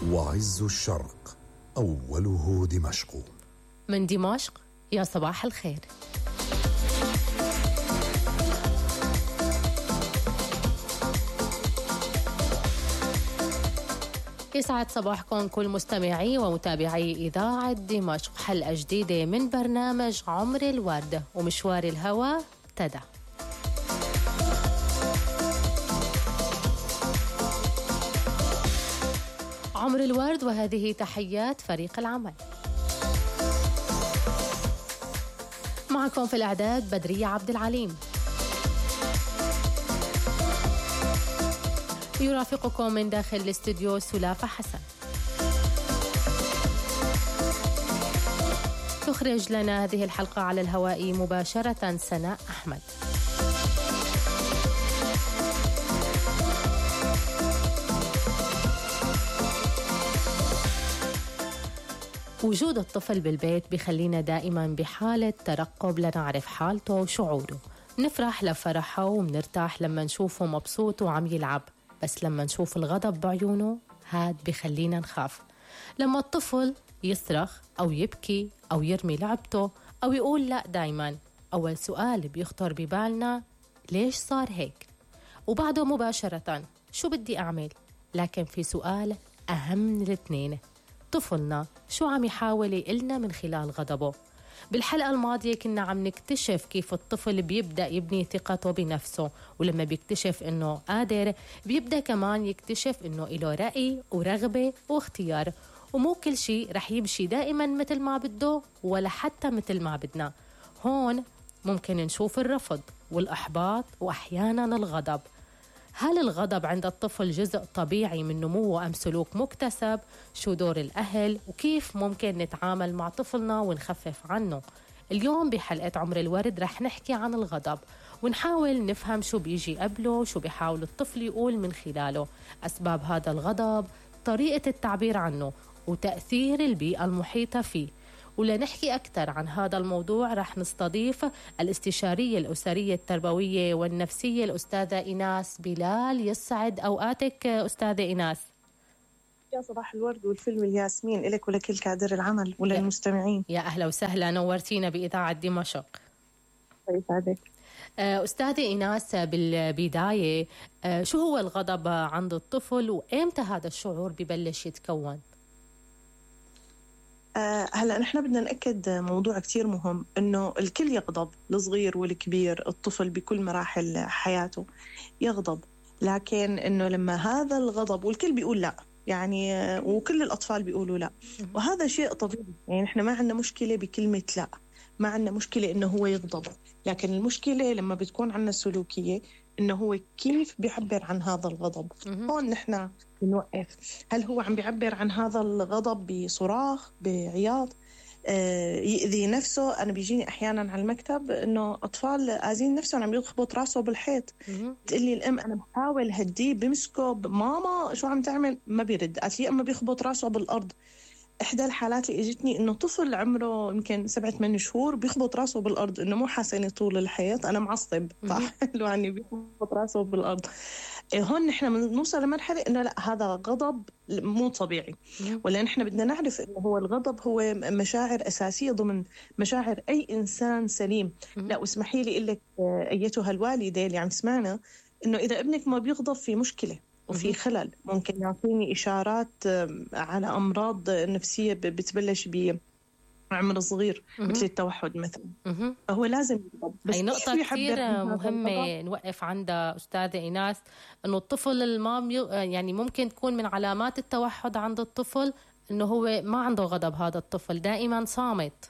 وعز الشرق أوله دمشق. من دمشق يا صباح الخير. يسعد صباحكم كل مستمعي ومتابعي إذاعة دمشق. حلقة جديدة من برنامج عمر الورد ومشوار الهوى ابتدى. عمر الورد، وهذه تحيات فريق العمل. معكم في الإعداد بدرية عبد العليم، يرافقكم من داخل الاستوديو سلافة حسن. تخرج لنا هذه الحلقة على الهواء مباشرة سناء أحمد. وجود الطفل بالبيت بيخلينا دائما بحالة ترقب لنعرف حالته وشعوره. نفرح لفرحه ومنرتاح لما نشوفه مبسوط وعم يلعب، بس لما نشوف الغضب بعيونه هاد بيخلينا نخاف. لما الطفل يصرخ أو يبكي أو يرمي لعبته أو يقول لا دايما، أول سؤال بيخطر ببالنا ليش صار هيك؟ وبعده مباشرة شو بدي أعمل؟ لكن في سؤال أهم من الاثنين، طفلنا شو عم يحاول يقلنا من خلال غضبه؟ بالحلقة الماضية كنا عم نكتشف كيف الطفل بيبدأ يبني ثقته بنفسه، ولما بيكتشف إنه قادر بيبدأ كمان يكتشف إنه إله رأي ورغبة واختيار، ومو كل شيء رح يمشي دائما مثل ما بده ولا حتى مثل ما بدنا. هون ممكن نشوف الرفض والإحباط وأحيانا الغضب. هل الغضب عند الطفل جزء طبيعي من نموه أم سلوك مكتسب؟ شو دور الأهل؟ وكيف ممكن نتعامل مع طفلنا ونخفف عنه؟ اليوم بحلقة عمر الورد رح نحكي عن الغضب، ونحاول نفهم شو بيجي قبله، شو بيحاول الطفل يقول من خلاله، أسباب هذا الغضب، طريقة التعبير عنه، وتأثير البيئة المحيطة فيه. ولنحكي أكثر عن هذا الموضوع رح نستضيف الاستشارية الأسرية التربوية والنفسية الأستاذة إيناس بلال. يسعد أوقاتك أستاذة إيناس. يا صباح الورد والفيلم الياسمين إلك ولكل كادر العمل وللمستمعين. يا أهلا وسهلا، نورتينا بإذاعة دمشق. يسعدك. أستاذة إيناس، بالبداية شو هو الغضب عند الطفل وإمتى هذا الشعور ببلش يتكون؟ هلأ نحن بدنا نأكد موضوع كتير مهم، إنه الكل يغضب، الصغير والكبير، الطفل بكل مراحل حياته يغضب، لكن إنه لما هذا الغضب والكل بيقول لا، يعني وكل الأطفال بيقولوا لا، وهذا شيء طبيعي. يعني نحن ما عندنا مشكلة بكلمة لا، ما عندنا مشكلة إنه هو يغضب، لكن المشكلة لما بتكون عندنا سلوكية إنه هو كيف بيعبر عن هذا الغضب. هون نحن بنوقف، هل هو عم بيعبر عن هذا الغضب بصراخ، بعياط، يأذي نفسه؟ أنا بيجيني أحيانا على المكتب إنه أطفال آذين نفسهم عم يخبط راسه بالحيط، تقلي الأم أنا بحاول هديه، بمسكه، ماما شو عم تعمل؟ ما بيرد، قالت لي أما بيخبط راسه بالأرض. إحدى الحالات اللي إجتني إنه طفل عمره يمكن 7-8 شهور بيخبط راسه بالأرض، إنه مو حاسين طول الحيط، أنا معصب فحلو عني بيخبط راسه بالأرض. هون نحن بنوصل لمرحلة إنه لا، هذا غضب مو طبيعي، ولا نحن بدنا نعرف إنه هو الغضب هو مشاعر أساسية ضمن مشاعر أي إنسان سليم. لا، واسمحي لي أقول لك أيتها الوالدة اللي عم تسمعنا، إنه إذا ابنك ما بيغضب في مشكلة وفي خلل، ممكن يعطيني إشارات على أمراض نفسية بتبلش بعمر صغير مثل التوحد مثلا. فهو لازم يغضب. بس هي نقطة كثير مهمة نوقف عندها أستاذة إيناس، إنه الطفل المام يعني ممكن تكون من علامات التوحد عند الطفل إنه هو ما عنده غضب، هذا الطفل دائما صامت.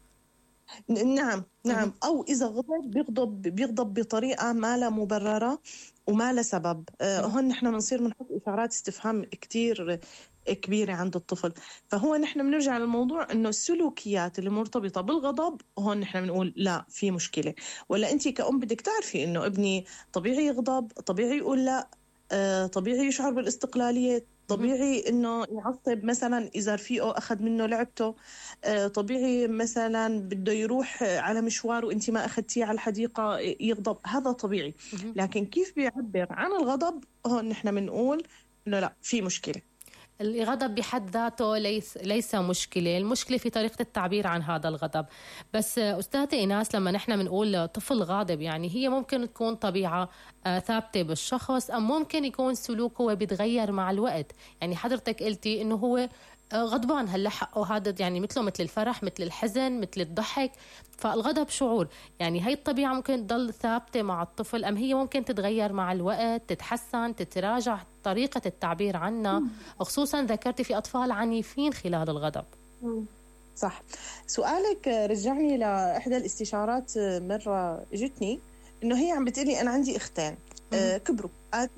نعم أو إذا غضب بيغضب بطريقة ما لا مبررة وما لا سبب. هون نحن بنصير بنحط إشارات استفهام كتير كبيرة عند الطفل. فهو نحن بنرجع للموضوع إنه السلوكيات اللي مرتبطة بالغضب، هون نحن بنقول لا، في مشكلة. ولا أنتي كأم بدك تعرفي إنه ابني طبيعي يغضب، طبيعي يقول لا، طبيعي يشعر بالاستقلالية، طبيعي إنه يعصب مثلا إذا رفيقه أخذ منه لعبته، طبيعي مثلا بده يروح على مشوار وإنتي ما أخذتيه على الحديقة يغضب، هذا طبيعي. لكن كيف بيعبر عن الغضب، هون نحن بنقول إنه لا، في مشكلة. الغضب بحد ذاته ليس مشكلة، المشكلة في طريقة التعبير عن هذا الغضب. بس أستاذة إيناس، لما نحن بنقول طفل غاضب يعني هي ممكن تكون طبيعة ثابتة بالشخص، أم ممكن يكون سلوكه بيتغير مع الوقت. يعني حضرتك قلتي إنه هو غضبان، هلا حقه هذا يعني مثله مثل الفرح، مثل الحزن، مثل الضحك. فالغضب شعور، يعني هاي الطبيعة ممكن تضل ثابتة مع الطفل، أم هي ممكن تتغير مع الوقت، تتحسن، تتراجع طريقة التعبير عنها، خصوصا ذكرتي في أطفال عنيفين خلال الغضب. صح. سؤالك رجعني لإحدى الاستشارات مرة جتني، إنه هي عم بتقلي أنا عندي أختين كبروا،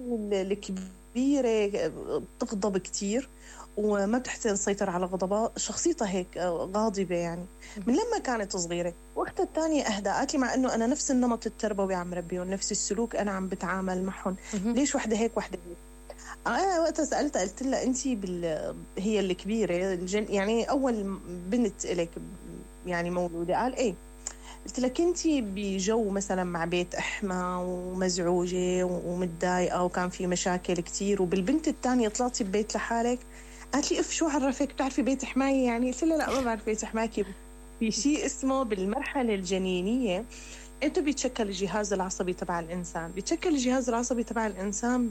الكبيرة بتغضب كتير وما بتحسن تسيطر على غضبها، شخصيتها هيك غاضبة يعني من لما كانت صغيرة. وقتها الثانية أهدى، قالت لي مع أنه أنا نفس النمط التربوي عم ربيهم، نفس السلوك أنا عم بتعامل معهم، ليش وحدة هيك وحدة هيك؟ أنا وقتها سألتها قلت لها أنت هي الكبيرة يعني أول بنت إليك يعني مولودة؟ قال إيه. قلت لك أنت بجو مثلا مع بيت أحمى ومزعوجة ومتضايقة وكان في مشاكل كتير، وبالبنت الثانية طلعتي ببيت لحالك. قالت لي اف شو عرفك بتعرفي بيت حماية يعني؟ قلت لها لا ما بعرف بيت حماكي. في شيء اسمه بالمرحلة الجنينية انت بيتشكل الجهاز العصبي تبع الإنسان، بيتشكل الجهاز العصبي تبع الإنسان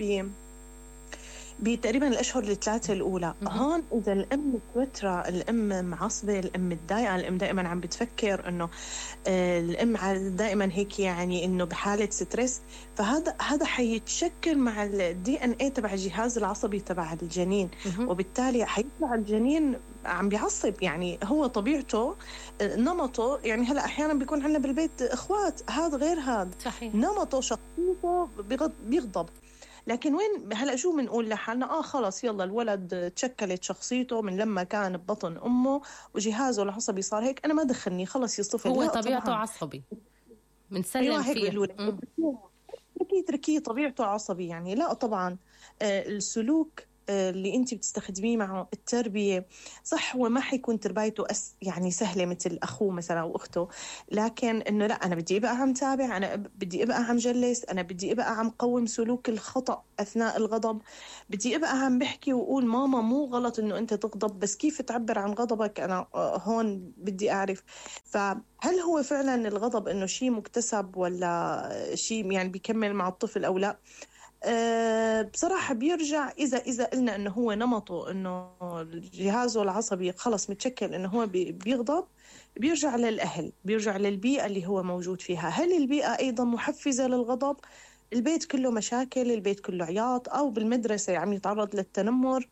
بتقريبا الأشهر الثلاثة الأولى. هون إذا الأم متوترة، الأم معصبة، الأم متضايقة، الأم دائما عم بتفكر إنه الأم دائما هيك يعني إنه بحالة ستريس، فهذا حيتشكل مع الDNA تبع الجهاز العصبي تبع الجنين، وبالتالي حيطلع الجنين عم بيعصب. يعني هو طبيعته نمطه، يعني هلا أحيانا بيكون عندنا بالبيت إخوات هذا غير هذا، نمطه شخصيته بيغضب. لكن وين هلا شو بنقول لحالنا؟ خلص يلا الولد تشكلت شخصيته من لما كان ببطن امه وجهازه العصبي صار هيك، انا ما دخلني، خلص يصطفل. هو طبيعته عصبي بنسلم فيه. تركيه طبيعته عصبي يعني. لا طبعا السلوك اللي انت بتستخدميه معه، التربية صح، هو ما حيكون تربيته يعني سهلة مثل أخوه مثلا أو أخته، لكن إنه لا أنا بدي أبقى عم تابع، أنا بدي أبقى عم جلس، أنا بدي أبقى عم قوم سلوك الخطأ أثناء الغضب، بدي أبقى عم بحكي وأقول ماما مو غلط إنه أنت تغضب، بس كيف تعبر عن غضبك أنا هون بدي أعرف. فهل هو فعلا الغضب إنه شيء مكتسب ولا شيء يعني بيكمل مع الطفل أو لا؟ بصراحة بيرجع إذا قلنا إنه هو نمطه إنه جهازه العصبي خلص متشكل إنه هو بيغضب، بيرجع للأهل، بيرجع للبيئة اللي هو موجود فيها. هل البيئة أيضا محفزة للغضب؟ البيت كله مشاكل، البيت كله عياط، أو بالمدرسة عم يتعرض للتنمر،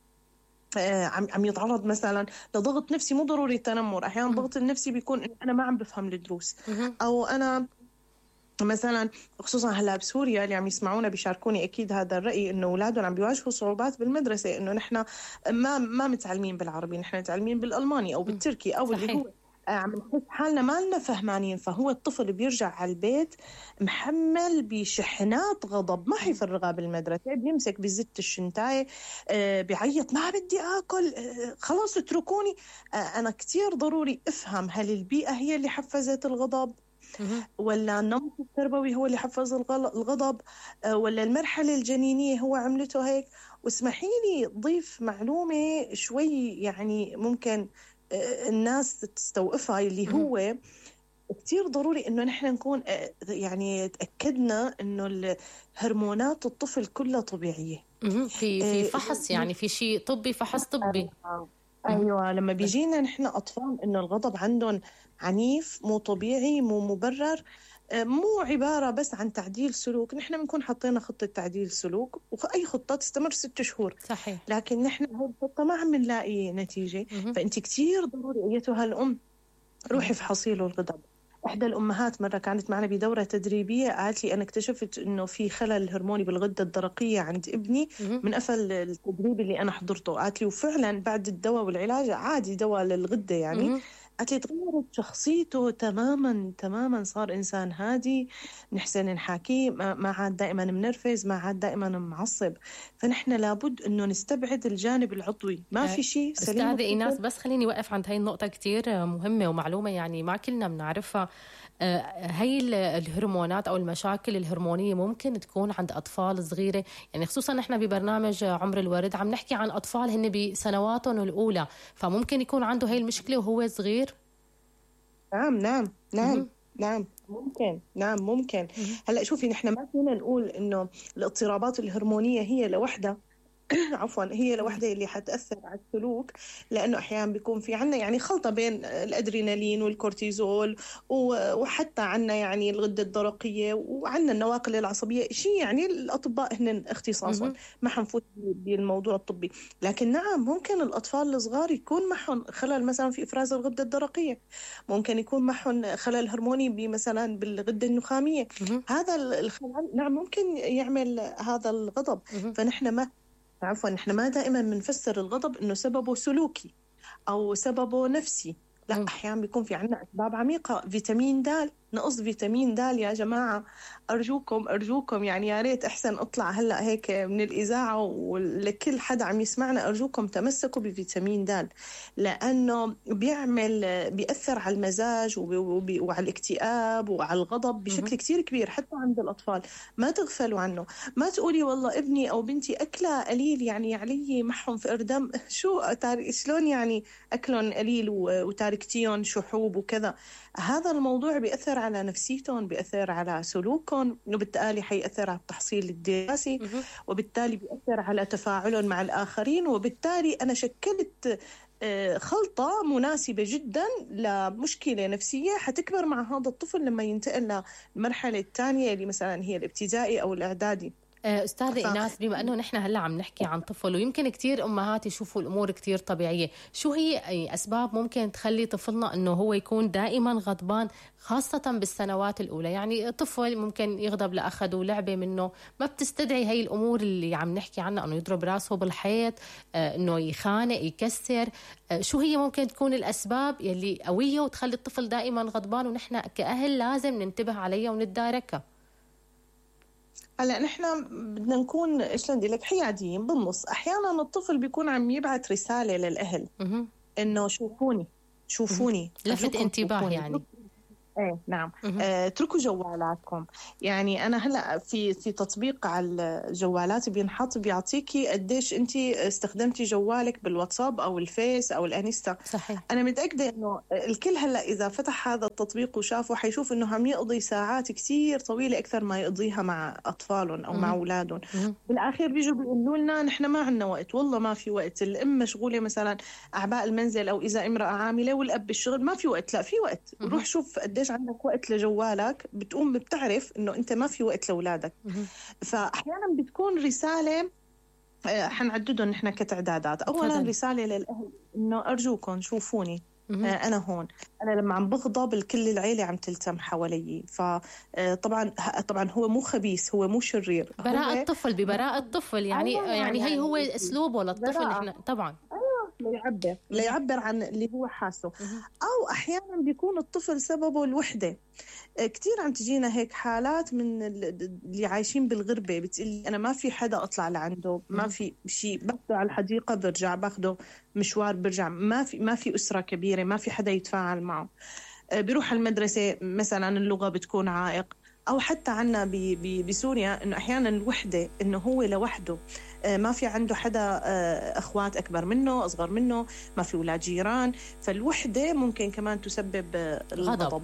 عم يتعرض مثلا لضغط نفسي، مو ضروري التنمر، أحيانا ضغط النفسي بيكون أنا ما عم بفهم الدروس، أو أنا مثلا خصوصا هلا بسوريا اللي عم يسمعونا بيشاركوني اكيد هذا الراي، انه اولادهم عم بيواجهوا صعوبات بالمدرسه، انه نحن ما متعلمين بالعربي، نحن متعلمين بالالماني او بالتركي او صحيح. اللي هو عم نحس حالنا ما لنا فهمانين. فهو الطفل بيرجع على البيت محمل بشحنات غضب، ما حيفرغها بالمدرسه، بيمسك بزت الشنتايه، بيعيط ما بدي اكل، خلاص اتركوني. انا كتير ضروري افهم هل البيئه هي اللي حفزت الغضب، ولا النمط التربوي هو اللي حفز الغضب، ولا المرحلة الجنينية هو عملته هيك. واسمحي لي ضيف معلومة شوي يعني ممكن الناس تستوقفها، اللي هو كتير ضروري إنه نحن نكون يعني تأكدنا إنه هرمونات الطفل كلها طبيعية. في فحص يعني في شيء طبي، فحص طبي. أيوة، لما بيجينا نحن أطفال إنه الغضب عندهم عنيف، مو طبيعي، مو مبرر، مو عبارة بس عن تعديل سلوك، نحن بنكون حطينا خطة تعديل سلوك، وأي خطة تستمر 6 شهور صحيح. لكن نحن هاي الخطة ما عم نلاقي نتيجة. فأنت كتير ضروري أيتها الأم روحي افحصي له الغضب. إحدى الأمهات مرة كانت معنا بدورة تدريبية قالت لي أنا اكتشفت إنه في خلل هرموني بالغدة الدرقية عند ابني من قفل التدريب اللي أنا حضرته. قالت لي وفعلا بعد الدواء والعلاج عادي دواء للغدة يعني قالت لي تغيرت شخصيته تماما، صار إنسان هادي، نحسن نحاكيه، ما عاد دائما منرفز، ما عاد دائما معصب. فنحن لابد إنه نستبعد الجانب العضوي، ما في شيء سليم. أستاذة إيناس بس خليني وقف عند هاي النقطة كتير مهمة ومعلومة يعني ما كلنا بنعرفها. هي الهرمونات أو المشاكل الهرمونية ممكن تكون عند أطفال صغيرة، يعني خصوصا نحن ببرنامج عمر الورد عم نحكي عن أطفال هن بسنواتهم الأولى، فممكن يكون عنده هي المشكلة وهو صغير. نعم ممكن. هلا شوفي، نحن ما فينا نقول انه الاضطرابات الهرمونيه هي لوحدها عفوا هي لوحدها اللي حتأثر على السلوك، لأنه أحيانا بيكون في عنا يعني خلطة بين الأدرينالين والكورتيزول، وحتى عنا يعني الغدة الدرقية وعنا النواقل العصبية، شيء يعني الأطباء هن اختصاصهم، ما حنفوت بالموضوع الطبي. لكن نعم ممكن الأطفال الصغار يكون معهم خلل مثلا في إفراز الغدة الدرقية، ممكن يكون معهم خلل هرموني مثلا بالغدة النخامية. هذا الخلل نعم ممكن يعمل هذا الغضب. فنحن نحن ما دائما بنفسر الغضب انه سببه سلوكي او سببه نفسي، لا احيانا بيكون في عنا اسباب عميقه. فيتامين د، نقص فيتامين د يا جماعه، ارجوكم يعني يا ريت احسن اطلع هلا هيك من الاذاعه ولكل حدا عم يسمعنا، ارجوكم تمسكوا بفيتامين د، لانه بيأثر على المزاج وعلى الاكتئاب وعلى الغضب بشكل كتير كبير حتى عند الاطفال. ما تغفلوا عنه، ما تقولي والله ابني او بنتي اكله قليل يعني علي معهم في اردم، شلون يعني اكلهم قليل وتاركتيهم شحوب وكذا. هذا الموضوع بيأثر على نفسيتهم، بيأثر على سلوكهم، وبالتالي حيأثر على التحصيل الدراسي، وبالتالي بيأثر على تفاعلهم مع الآخرين، وبالتالي أنا شكلت خلطة مناسبة جدا لمشكلة نفسية حتكبر مع هذا الطفل لما ينتقل للمرحلة الثانية اللي مثلا هي الابتدائي أو الإعدادي. أستاذة إيناس، بما أنه نحن هلأ عم نحكي عن طفل ويمكن كتير أمهات يشوفوا الأمور كتير طبيعية، شو هي أسباب ممكن تخلي طفلنا أنه هو يكون دائما غضبان خاصة بالسنوات الأولى؟ يعني طفل ممكن يغضب لأخذوا لعبة منه، ما بتستدعي هاي الأمور اللي عم نحكي عنها، أنه يضرب راسه بالحيط، أنه يخانق يكسر. شو هي ممكن تكون الأسباب يلي قوية وتخلي الطفل دائما غضبان ونحن كأهل لازم ننتبه عليها ونتداركها؟ هلا نحن بدنا نكون شلون بدي لك حياديين بالنص. احيانا الطفل بيكون عم يبعث رساله للاهل انه شوفوني لفت انتباه يعني. ايه نعم. اتركوا جوالاتكم. يعني انا هلا في تطبيق على الجوالات بينحط بيعطيكي قديش انت استخدمتي جوالك بالواتساب او الفيس او الانستا. صحيح. انا متاكده انه الكل هلا اذا فتح هذا التطبيق وشافه حيشوف انه عم يقضي ساعات كثير طويله اكثر ما يقضيها مع اطفالهم او مع اولادهم. بالاخير بيجوا بيقولوا لنا نحن ما عندنا وقت، والله ما في وقت، الام مشغوله مثلا اعباء المنزل، او اذا امراه عامله والاب بالشغل ما في وقت. لا في وقت، روح شوف قديش عندك وقت لجوالك، بتقوم بتعرف انه انت ما في وقت لاولادك. فاحيانا بتكون رساله حنعددهم نحن كتعدادات. اولا رساله للاهل انه ارجوكم شوفوني، انا هون، انا لما عم بغضب الكل العيله عم تلتم حوالي. فطبعا هو مو خبيث، هو مو شرير، براءة الطفل ببراءة الطفل يعني. يعني هي هو اسلوبه للطفل. احنا طبعا ليعبر عن اللي هو حاسه. أو أحيانا بيكون الطفل سببه الوحدة. كتير عم تجينا هيك حالات من اللي عايشين بالغربة، بتقلي أنا ما في حدا أطلع لعنده، ما في شيء، باخده على الحديقة برجع، باخده مشوار برجع، ما في أسرة كبيرة، ما في حدا يتفاعل معه. بيروح المدرسة مثلا اللغة بتكون عائق. أو حتى عنا بسوريا إنه أحيانا الوحدة إنه هو لوحده، ما في عنده حدا أخوات أكبر منه أصغر منه، ما في أولاد جيران، فالوحدة ممكن كمان تسبب الغضب.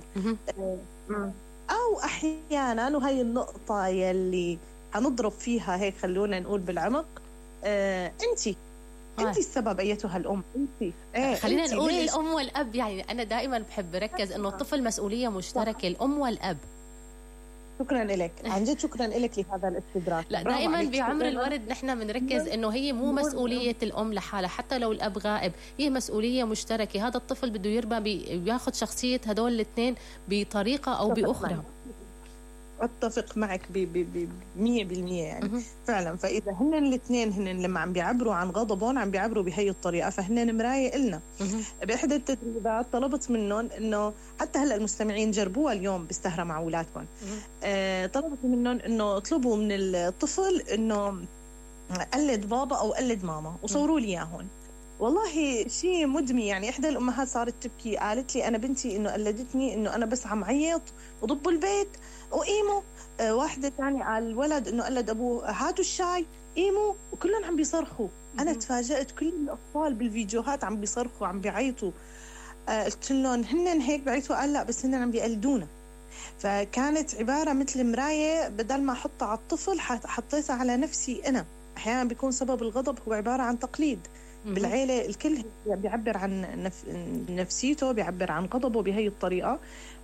أو أحيانا، وهي النقطة يلي هنضرب فيها هيك خلونا نقول بالعمق، أنت السبب أيتها الأم. خلينا نقول الأم والأب. يعني أنا دائما بحب ركز إنه الطفل مسؤولية مشتركة، الأم والأب. شكرا لك، عن جد شكرا لك لهذا الاستدراك. لا دائما بعمر الورد نحن بنركز انه هي مو مسؤوليه الام لحالها، حتى لو الاب غائب هي مسؤوليه مشتركه. هذا الطفل بده يربى بياخذ شخصيه هدول الاثنين بطريقه او باخرى. اتفق معك 100% يعني. فعلا فاذا هن الاثنين لما عم بيعبروا عن غضبهم عم بيعبروا بهي الطريقه، فهن مرايه إلنا. باحدى التدريبات طلبت منهم انه حتى هلا المستمعين جربوها اليوم بالسهره مع اولادكم. طلبت منهم انه اطلبوا من الطفل انه قلد بابا او قلد ماما وصوروا لي اياهم. والله شيء مدمي. يعني إحدى الأمهات صارت تبكي، قالت لي أنا بنتي إنه قلدتني إنه أنا بس عم عيط وضبوا البيت وقيموا. واحدة ثانية قال الولد إنه قلد أبوه هاتوا الشاي قيموا، وكلهم عم بيصرخوا. أنا تفاجأت كل الأطفال بالفيديوهات عم بيصرخوا عم بيعيطوا. قلت لهم هن هيك بعيطوا؟ قال لا بس هن عم بيقلدونا. فكانت عبارة مثل مراية، بدل ما أحطها على الطفل حطيتها على نفسي أنا. أحيانا بيكون سبب الغضب هو عبارة عن تقليد بالعيلة، الكل بيعبر عن نفسيته، بيعبر عن غضبه بهي الطريقة.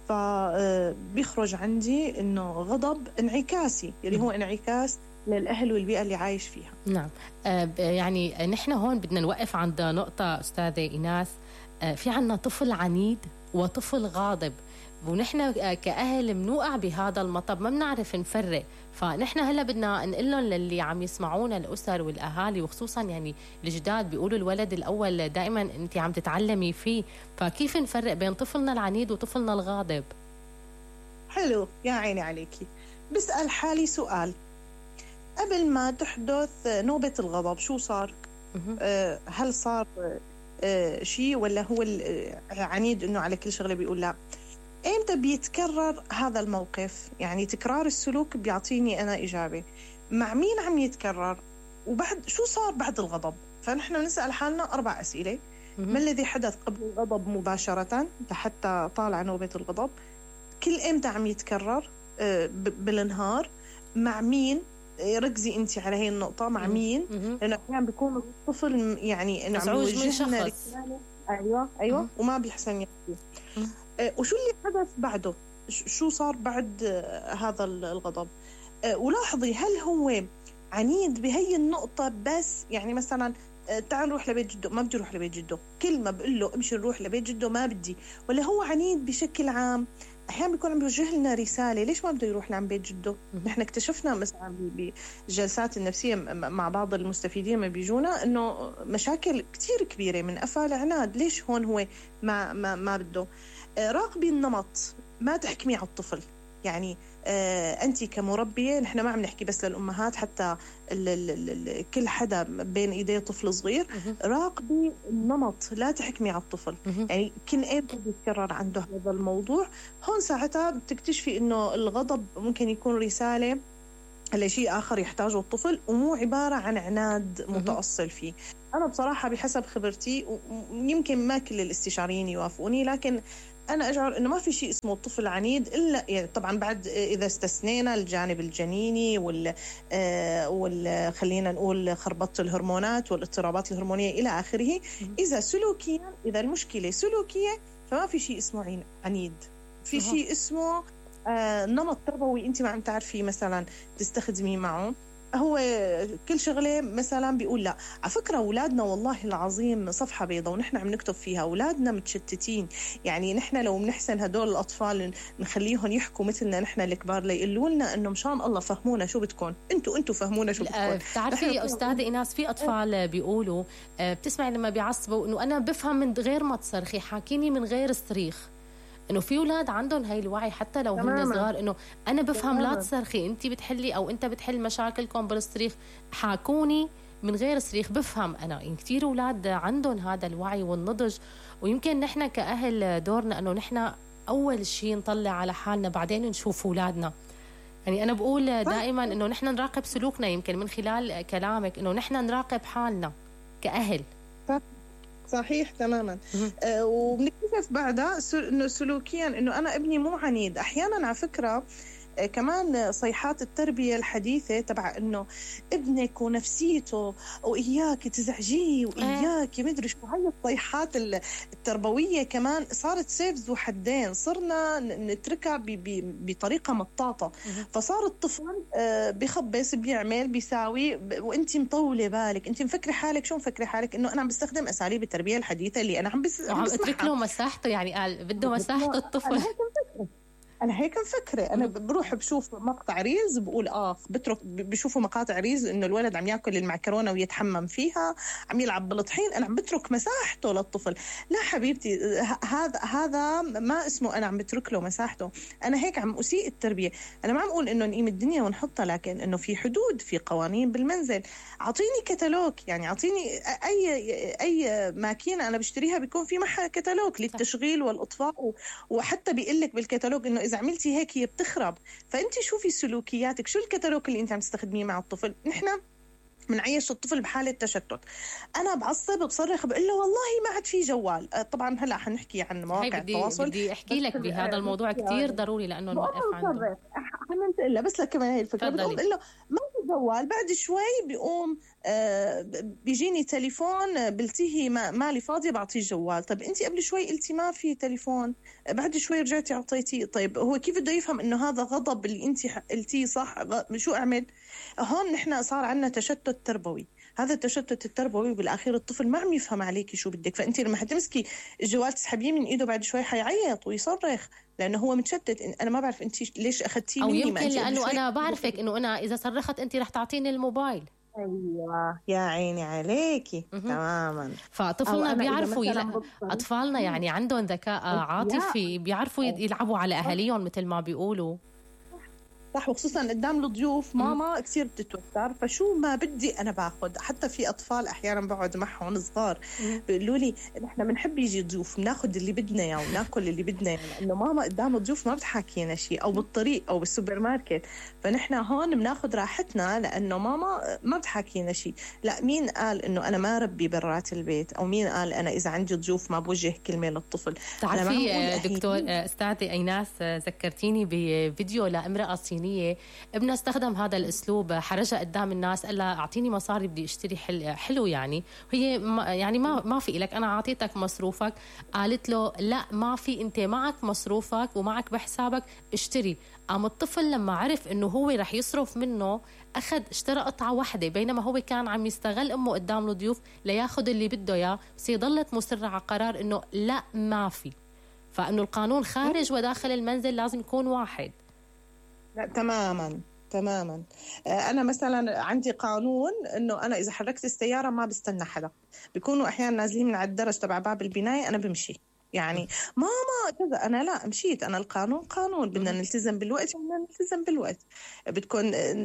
فبيخرج عندي إنه غضب انعكاسي، اللي هو انعكاس للأهل والبيئة اللي عايش فيها. نعم. يعني نحن هون بدنا نوقف عند نقطة أستاذة إيناس. في عنا طفل عنيد وطفل غاضب، ونحن كأهل منوقع بهذا المطب، ما بنعرف نفرق. فنحن هلا بدنا نقول لهم للي عم يسمعونا، الأسر والأهالي وخصوصا يعني الجداد، بيقولوا الولد الأول دائما أنت عم تتعلمي فيه، فكيف نفرق بين طفلنا العنيد وطفلنا الغاضب؟ حلو، يا عيني عليكي. بسأل حالي سؤال قبل ما تحدث نوبة الغضب، شو صار؟ هل صار شيء ولا هو عنيد إنه على كل شغلة بيقول لا؟ إمتى بيتكرر هذا الموقف؟ يعني تكرار السلوك بيعطيني أنا إجابة. مع مين عم يتكرر؟ وبعد شو صار بعد الغضب؟ فنحن نسأل حالنا 4 أسئلة. ما الذي حدث قبل الغضب مباشرة لحتى طالع نوبة الغضب؟ كل إمتى عم يتكرر بالنهار؟ مع مين؟ ركزي أنت على هي النقطة، مع مين؟ لأنه أحيانا بيكون الطفل يعني إنه عم يوجهنا رسالة. أيوة وما بيحسن يحكي. وشو اللي حدث بعده؟ شو صار بعد هذا الغضب؟ ولاحظي هل هو عنيد بهي النقطة بس؟ يعني مثلا تعال نروح لبيت جده، ما بدي اروح لبيت جده، كل ما بقول له امشي نروح لبيت جده ما بدي. ولا هو عنيد بشكل عام؟ احيانا بيكون عم بيوجه لنا رساله ليش ما بده يروح لعند بيت جده. نحن اكتشفنا مثلا بالجلسات النفسيه مع بعض المستفيدين ما بيجونا انه مشاكل كتير كبيره من افعال عناد. ليش هون هو ما بده؟ راقبي النمط، ما تحكمي على الطفل. يعني أنت كمربية، نحن ما عم نحكي بس للأمهات، حتى كل حدا بين إيديه طفل صغير، راقبي النمط، لا تحكمي على الطفل. يعني كل إمتى بيتكرر عنده هذا الموضوع، هون ساعتها بتكتشفي إنه الغضب ممكن يكون رسالة لشيء آخر يحتاجه الطفل، ومو عبارة عن عناد متأصل فيه. أنا بصراحة بحسب خبرتي، ويمكن ما كل الاستشاريين يوافقوني، لكن أنا أشعر إنه ما في شيء اسمه الطفل عنيد، إلا يعني طبعا بعد إذا استثنينا الجانب الجنيني خلينا نقول خربطة الهرمونات والاضطرابات الهرمونية إلى آخره. إذا سلوكيا، إذا المشكلة سلوكية، فما في شيء اسمه عنيد. في شيء اسمه نمط تربوي أنت ما عم تعرفي مثلا تستخدمي معه. هو كل شغلة مثلا بيقول لا. على فكرة أولادنا والله العظيم صفحة بيضاء ونحن عم نكتب فيها، أولادنا متشتتين. يعني نحن لو بنحسن هدول الأطفال نخليهم يحكوا مثلنا نحن الكبار، ليقولوا لنا إنه مشان الله فهمونا شو بدكم، أنتوا فهمونا شو بدكم. بتعرفي يا أستاذة إيناس، في أطفال بيقولوا بتسمعي لما بيعصبوا إنه أنا بفهم من غير ما تصرخي، حاكيني من غير الصريخ. انه في اولاد عندهم هاي الوعي حتى لو هن صغار، انه انا بفهم لا تصرخي، انت بتحلي او انت بتحل مشاكلكم بالصريخ، حاكوني من غير صريخ بفهم انا. يعني كثير اولاد عندهم هذا الوعي والنضج، ويمكن نحن كاهل دورنا انه نحن اول شيء نطلع على حالنا بعدين نشوف اولادنا. يعني انا بقول دائما انه نحن نراقب سلوكنا، يمكن من خلال كلامك انه نحن نراقب حالنا كاهل. صحيح تماما. وبنكتشف بعدها انه سلوكيا انه انا ابني مو عنيد. احيانا على فكره كمان صيحات التربيه الحديثه تبع انه ابنك ونفسيته واياك تزعجيه واياك مدري شو، هاي الصيحات التربويه كمان صارت سيف ذو حدين، صرنا نتركها بطريقه مطاطه. فصار الطفل بخبص بيعمل بيساوي، وانت مطوله بالك، انت مفكره حالك شو مفكره حالك انه انا عم بستخدم اساليب التربيه الحديثه اللي انا عم اترك له مساحته. يعني قال بده مساحه الطفل. أنا هيك مفكرة. أنا بروح بشوف مقطع ريلز بقول بترك، بشوفوا مقاطع ريلز إنه الولد عم يأكل المعكرونة ويتحمم فيها، عم يلعب بالطحين، أنا عم بترك مساحته للطفل. لا حبيبتي، هذا ما اسمه أنا عم بترك له مساحته، أنا هيك عم أسيء التربية. أنا ما عم أقول إنه نقيم الدنيا ونحطها، لكن إنه في حدود، في قوانين بالمنزل. أعطيني كتالوج، يعني أعطيني أي ماكينة أنا بشتريها بيكون في معها كتالوج للتشغيل والإطفاء، وحتى بيقلك بالكتالوج إنه إذا عملتي هيك هي بتخرب. فأنت شوفي سلوكياتك، شو الكتالوج اللي أنت عم تستخدميه مع الطفل. نحن منعيش الطفل بحالة تشتت، أنا بعصب بصرخ بقول له والله ما عاد في جوال. طبعا هلا حنحكي عن مواقع التواصل، بدي أحكي لك بهذا الموضوع كتير ضروري لأنه نوقف عنده. حننتقل له، بس لك كمان هي الفكرة. بتقول له ما في جوال، بعد شوي بيقوم بيجيني تليفون بلتهي مالي فاضية بعطيه جوال. طيب أنت قبل شوي قلتي ما في تليفون، بعد شوي رجعتي عطيتيه. طيب هو كيف بده يفهم إنه هذا غضب اللي أنت قلتيه صح؟ شو أعمل؟ هون نحن صار عنا تشتت تربوي. هذا التشتت التربوي بالأخير الطفل ما عم يفهم عليكي شو بدك. فأنت لما حتمسكي الجوال تسحبيه من إيده بعد شوي حيعيط ويصرخ لأنه هو متشتت. أنا ما بعرف أنت ليش أخذتيه مني. أو يمكن لأنه أنا بعرفك إنه أنا إذا صرخت أنت رح تعطيني الموبايل. أيوة يا عيني عليكي. تماما. فطفلنا بيعرفوا أطفالنا يعني عندهم ذكاء عاطفي، بيعرفوا يلعبوا على أهاليهم مثل ما بيقولوا. صح، وخصوصا قدام الضيوف ماما كثير بتتوتر، فشو ما بدي أنا باخد. حتى في أطفال أحيانا بقعد معهم صغار بيقولوا لي نحن بنحب يجي ضيوف بناخد اللي بدنا إياه وناكل اللي بدنا إياه، لأنه ماما قدام الضيوف ما بتحكينا شيء، أو بالطريق أو بالسوبر ماركت. فنحن هون بناخد راحتنا لأنه ماما ما بتحكينا شيء. لا، مين قال إنه أنا ما ربي برات البيت؟ أو مين قال أنا إذا عندي ضيوف ما بوجه كلمة للطفل؟ تعرفي دكتور أستاذتي أيناس، ذكرتيني بفيديو لامرأة صينية ابنها استخدم هذا الأسلوب، حرجها قدام الناس، قال لها أعطيني مصاري بدي أشتري حلو يعني. هي يعني ما في لك، أنا أعطيتك مصروفك. قالت له لا ما في، أنت معك مصروفك ومعك بحسابك، اشتري. قام الطفل لما عرف إنه هو رح يصرف منه أخذ اشترى قطعة واحدة، بينما هو كان عم يستغل أمه قدام الضيوف لياخد اللي بده إياه. بس هي ضلت مصرة على قرار إنه لا ما في. فإنه القانون خارج وداخل المنزل لازم يكون واحد. لا تماما. أنا مثلا عندي قانون إنه أنا إذا حركت السيارة ما بستنى حدا. بيكونوا أحيانا نازلين من على الدرج تبع باب البناية أنا بمشي، يعني ماما كذا، أنا لا مشيت. أنا القانون قانون، بدنا نلتزم بالوقت بدنا نلتزم بالوقت. بتكون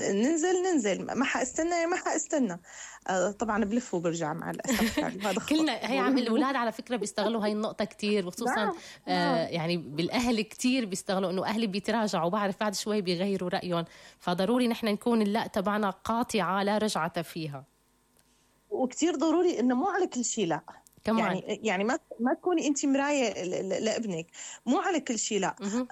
ننزل ما حأستنى. طبعا بلف وبرجع مع الأسف. يعني كلنا هي الأولاد على فكرة بيستغلوا هاي النقطة كتير، وخصوصا يعني بالأهل كتير بيستغلوا إنه أهلي بيتراجعوا وبعرف بعد شوي بيغيروا رأيهم. فضروري نحن نكون لا تبعنا قاطعة لا رجعة فيها. وكتير ضروري إنه مو على كل شيء لا كمان. يعني ما تكوني انت مرايه لابنك، مو على كل شيء لا.